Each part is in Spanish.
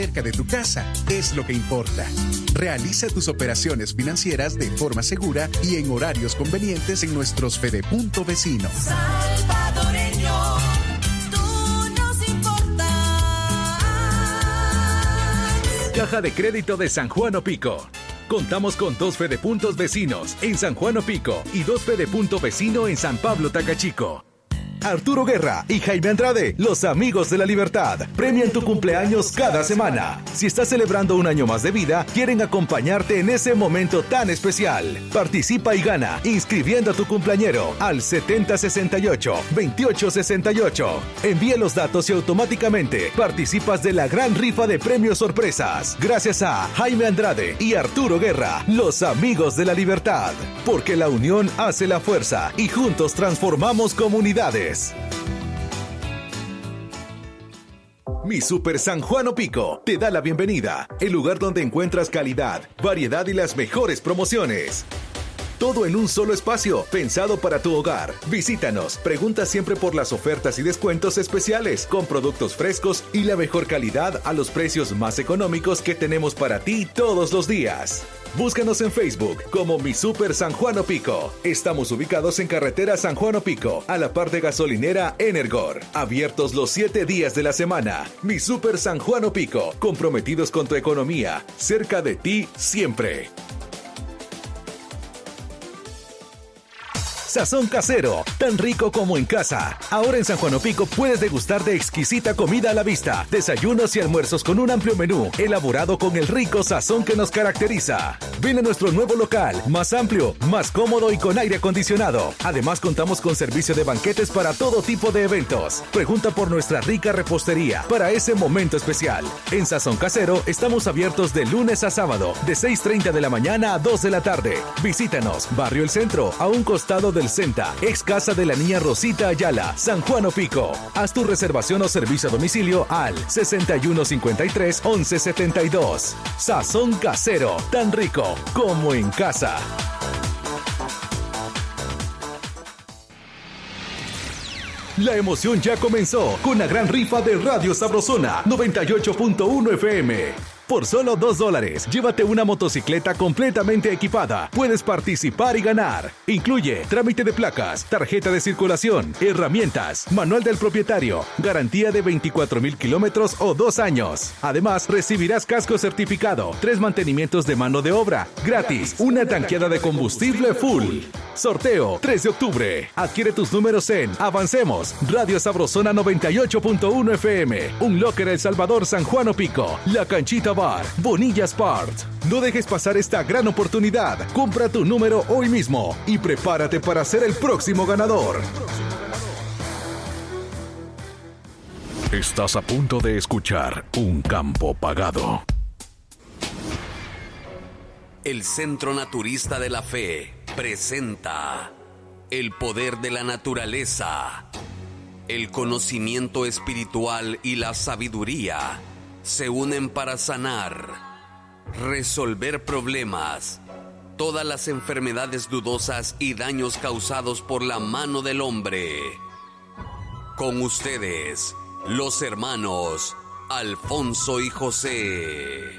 cerca de tu casa es lo que importa. Realiza tus operaciones financieras de forma segura y en horarios convenientes en nuestros Fedepunto vecinos. Salvadoreño, tú nos importas. Caja de Crédito de San Juan Opico. Contamos con 2 Fedepuntos vecinos en San Juan Opico y 2 Fedepunto vecino en San Pablo Tacachico. Arturo Guerra y Jaime Andrade, los amigos de la libertad, premian tu cumpleaños cada semana. Si estás celebrando un año más de vida, quieren acompañarte en ese momento tan especial. Participa y gana inscribiendo a tu cumpleañero al 7068-2868. Envía los datos y automáticamente participas de la gran rifa de premios sorpresas. Gracias a Jaime Andrade y Arturo Guerra, los amigos de la libertad. Porque la unión hace la fuerza y juntos transformamos comunidades. Mi Super San Juan Opico te da la bienvenida, el lugar donde encuentras calidad, variedad y las mejores promociones. Todo en un solo espacio, pensado para tu hogar. Visítanos, pregunta siempre por las ofertas y descuentos especiales, con productos frescos y la mejor calidad a los precios más económicos que tenemos para ti todos los días. Búscanos en Facebook como Mi Super San Juan Opico. Estamos ubicados en carretera San Juan Opico, a la par de gasolinera Energor. Abiertos los 7 días de la semana. Mi Super San Juan Opico, comprometidos con tu economía, cerca de ti siempre. Sazón Casero, tan rico como en casa. Ahora en San Juan Opico puedes degustar de exquisita comida a la vista, desayunos y almuerzos con un amplio menú, elaborado con el rico sazón que nos caracteriza. Ven a nuestro nuevo local, más amplio, más cómodo y con aire acondicionado. Además contamos con servicio de banquetes para todo tipo de eventos. Pregunta por nuestra rica repostería para ese momento especial. En Sazón Casero estamos abiertos de lunes a sábado, de 6:30 de la mañana a 2 de la tarde. Visítanos, Barrio El Centro, a un costado del Senta, ex casa de la niña Rosita Ayala, San Juan Opico. Haz tu reservación o servicio a domicilio al 6153-1172. Sazón Casero, tan rico como en casa. La emoción ya comenzó con la gran rifa de Radio Sabrosona 98.1 FM. Por solo $2, llévate una motocicleta completamente equipada. Puedes participar y ganar. Incluye trámite de placas, tarjeta de circulación, herramientas, manual del propietario, garantía de 24,000 kilómetros o 2 años. Además, recibirás casco certificado, 3 mantenimientos de mano de obra, gratis, una tanqueada de combustible full. Sorteo 3 de octubre. Adquiere tus números en Avancemos, Radio Sabrosona 98.1 FM, Un Locker El Salvador, San Juan Opico, La Canchita Bar, Bonilla Sport. No dejes pasar esta gran oportunidad. Compra tu número hoy mismo y prepárate para ser el próximo ganador. Estás a punto de escuchar Un Campo Pagado. El Centro Naturista de la Fe presenta el poder de la naturaleza. El conocimiento espiritual y la sabiduría se unen para sanar, resolver problemas, todas las enfermedades dudosas y daños causados por la mano del hombre. Con ustedes, los hermanos Alfonso y José.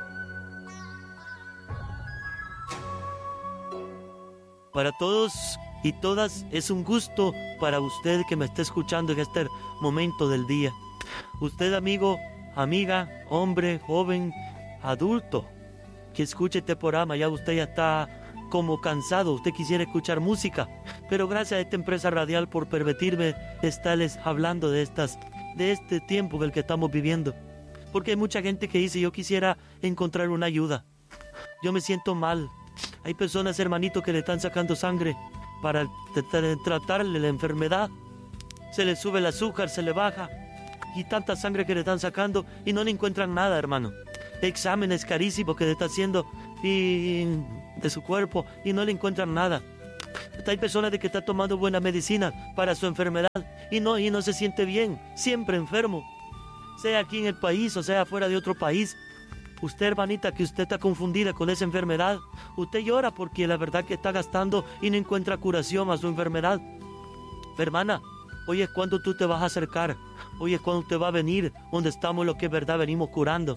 Para todos y todas es un gusto para usted que me está escuchando en este momento del día. Usted, amigo, amiga, hombre, joven, adulto, que escuche este programa, ya usted ya está como cansado, usted quisiera escuchar música, pero gracias a esta empresa radial por permitirme estarles hablando de este tiempo en el que estamos viviendo. Porque hay mucha gente que dice, yo quisiera encontrar una ayuda, yo me siento mal. Hay personas, hermanitos, que le están sacando sangre para tratarle la enfermedad. Se le sube el azúcar, se le baja. Y tanta sangre que le están sacando y no le encuentran nada, hermano. Exámenes carísimos que le está haciendo de su cuerpo y no le encuentran nada. Hay personas de que están tomando buena medicina para su enfermedad y no se siente bien, siempre enfermo. Sea aquí en el país o sea fuera de otro país. Usted, hermanita, que usted está confundida con esa enfermedad, usted llora porque la verdad que está gastando y no encuentra curación a su enfermedad. Hermana, hoy es cuando tú te vas a acercar, hoy es cuando usted va a venir donde estamos los que es verdad venimos curando.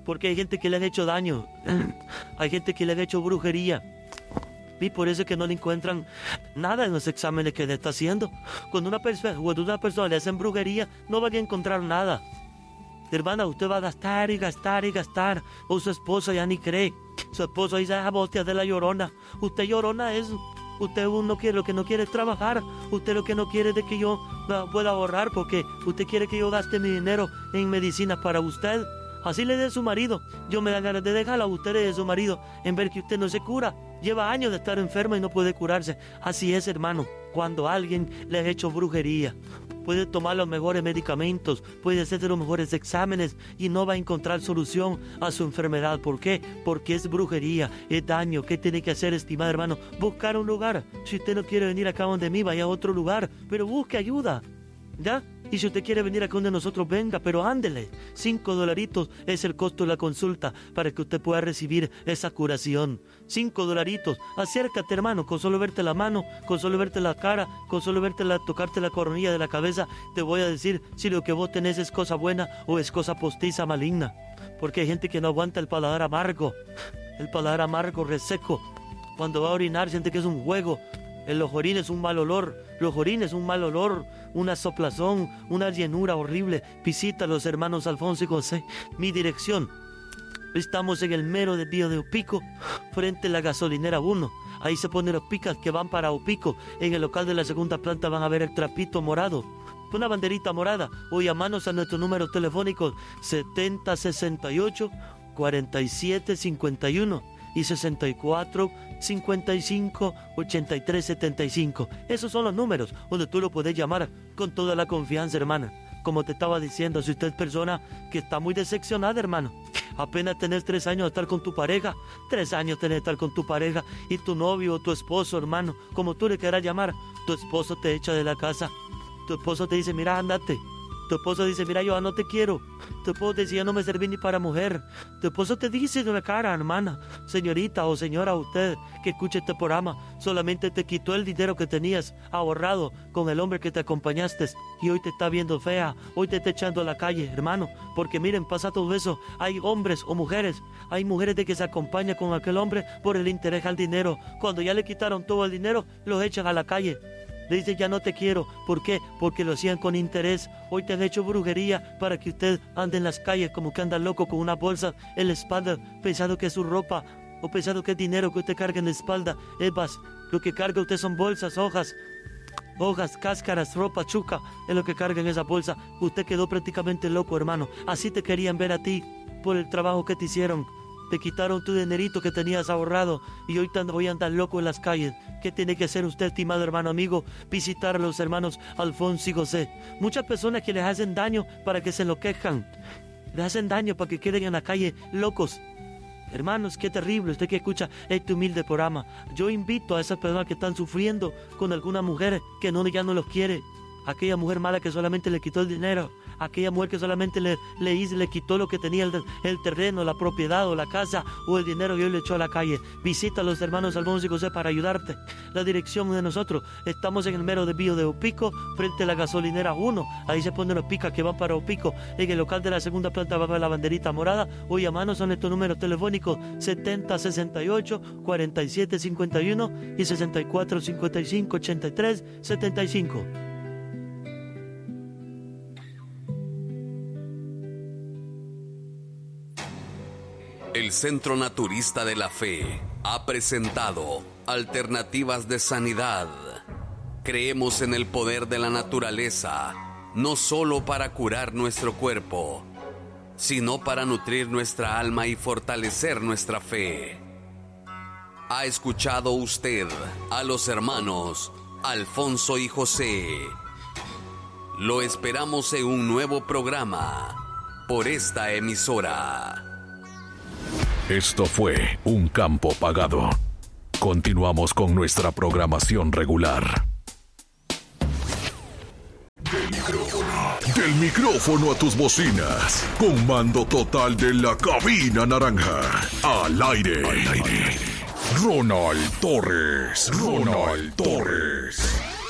porque hay gente que le han hecho daño, hay gente que le han hecho brujería. Y por eso es que no le encuentran nada en los exámenes que le está haciendo. Cuando una persona le hacen brujería, no va a encontrar nada. Hermana, usted va a gastar y gastar y gastar. O su esposo ya ni cree. Su esposo dice, hostia de la llorona. Usted llorona es... Usted lo que no quiere es trabajar. Usted lo que no quiere es de que yo pueda ahorrar, porque usted quiere que yo gaste mi dinero en medicinas para usted. Así le dé su marido. Yo me da ganas de dejarla a usted de su marido en ver que usted no se cura. Lleva años de estar enferma y no puede curarse. Así es, hermano. Cuando alguien le ha hecho brujería, puede tomar los mejores medicamentos, puede hacer los mejores exámenes y no va a encontrar solución a su enfermedad. ¿Por qué? Porque es brujería, es daño. ¿Qué tiene que hacer, estimado hermano? Buscar un lugar. Si usted no quiere venir acá donde mí, vaya a otro lugar, pero busque ayuda. ¿Ya? Y si usted quiere venir acá donde nosotros, venga, pero ándele. $5 es el costo de la consulta para que usted pueda recibir esa curación. $5. Acércate, hermano, con solo verte la mano, con solo verte la cara, con solo tocarte la coronilla de la cabeza, te voy a decir si lo que vos tenés es cosa buena o es cosa postiza maligna. Porque hay gente que no aguanta el paladar amargo reseco. Cuando va a orinar siente que es un juego. Los orines es un mal olor, una soplazón, una llenura horrible. Visita a los hermanos Alfonso y José. Mi dirección: estamos en el mero desvío de Opico, frente a la gasolinera 1. Ahí se ponen los picas que van para Opico. En el local de la segunda planta van a ver el trapito morado, una banderita morada. O llamanos a nuestro número telefónico 7068 4751 y 64 55 83 75. Esos son los números donde tú lo puedes llamar con toda la confianza, hermana. Como te estaba diciendo, si usted es persona que está muy decepcionada, hermano, apenas tenés 3 años de estar con tu pareja, 3 años tenés de estar con tu pareja y tu novio o tu esposo, hermano, como tú le quieras llamar, tu esposo te echa de la casa, tu esposo te dice, mira, ándate. Tu esposo dice, mira, yo no te quiero. Tu esposo te dice, yo no me serví ni para mujer. Tu esposo te dice de la cara, hermana, señorita o señora, usted que escuche este programa, solamente te quitó el dinero que tenías ahorrado con el hombre que te acompañaste y hoy te está viendo fea, hoy te está echando a la calle, hermano. Porque miren, pasa todo eso. Hay hombres o mujeres, hay mujeres de que se acompañan con aquel hombre por el interés al dinero. Cuando ya le quitaron todo el dinero, los echan a la calle. Le dice, ya no te quiero. ¿Por qué? Porque lo hacían con interés. Hoy te han hecho brujería para que usted ande en las calles como que anda loco con una bolsa en la espalda, pensando que es su ropa o pensando que es dinero que usted carga en la espalda. Evas, lo que carga usted son bolsas, hojas, cáscaras, ropa, chuca, es lo que carga en esa bolsa. Usted quedó prácticamente loco, hermano. Así te querían ver a ti por el trabajo que te hicieron. Te quitaron tu dinerito que tenías ahorrado y hoy voy a andar loco en las calles. ¿Qué tiene que hacer usted, estimado hermano amigo? Visitar a los hermanos Alfonso y José. Muchas personas que les hacen daño para que se enloquezcan. Les hacen daño para que queden en la calle locos. Hermanos, qué terrible, usted que escucha este humilde programa. Yo invito a esas personas que están sufriendo con alguna mujer que ya no los quiere. Aquella mujer mala que solamente le quitó el dinero. Aquella mujer que solamente le quitó lo que tenía, el terreno, la propiedad o la casa o el dinero y hoy le echó a la calle. Visita a los hermanos Alfonso y José para ayudarte. La dirección de nosotros, estamos en el mero desvío de Opico, frente a la gasolinera 1. Ahí se ponen los picas que van para Opico. En el local de la segunda planta va a ver la banderita morada. O llamanos a nuestro número telefónico 7068 4751 y 64 55 83 75. El Centro Naturista de la Fe ha presentado Alternativas de Sanidad. Creemos en el poder de la naturaleza, no solo para curar nuestro cuerpo, sino para nutrir nuestra alma y fortalecer nuestra fe. ¿Ha escuchado usted a los hermanos Alfonso y José? Lo esperamos en un nuevo programa por esta emisora. Esto fue Un Campo Pagado. Continuamos con nuestra programación regular. Del micrófono a tus bocinas. Con mando total de la cabina naranja. Al aire. Ronald Torres.